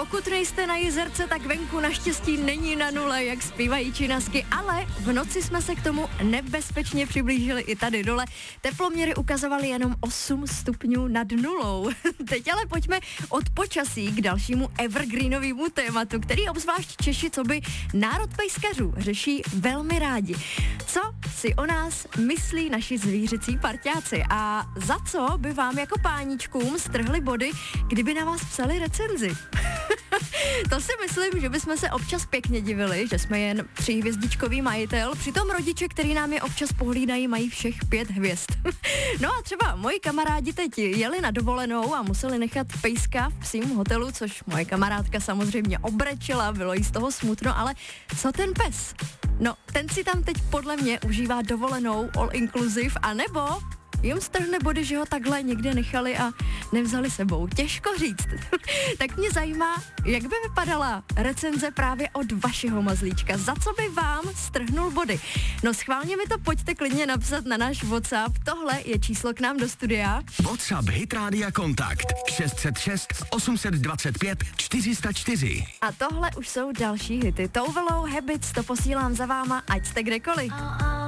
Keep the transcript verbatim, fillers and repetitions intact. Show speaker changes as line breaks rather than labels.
Pokud nejste na jezerce, tak venku naštěstí není na nule, jak zpívají činasky, ale v noci jsme se k tomu nebezpečně přiblížili i tady dole. Teploměry ukazovaly jenom osm stupňů nad nulou. Teď ale pojďme od počasí k dalšímu evergreenovému tématu, který obzvlášť Češi, co by národ pejskařů, řeší velmi rádi. Co si o nás myslí naši zvířecí parťáci a za co by vám jako páničkům strhli body, kdyby na vás psali recenzi? To si myslím, že bychom se občas pěkně divili, že jsme jen tříhvězdičkový majitel, přitom rodiče, který nám je občas pohlídají, mají všech pět hvězd. No a třeba moji kamarádi teď jeli na dovolenou a museli nechat pejska v psím hotelu, což moje kamarádka samozřejmě obrečela, bylo jí z toho smutno, ale co ten pes? No, ten si tam teď podle mě užívá dovolenou all inclusive, anebo jim strhne body, že ho takhle někde nechali a nevzali sebou. Těžko říct. Tak mě zajímá, jak by vypadala recenze právě od vašeho mazlíčka. Za co by vám strhnul body? No schválně mi to pojďte klidně napsat na náš WhatsApp. Tohle je číslo k nám do studia.
WhatsApp Hit Rádia Kontakt šest set šest osm set dvacet pět čtyři sta čtyři.
A tohle už jsou další hity. Touvelou Habits to posílám za váma, ať jste kdekoliv.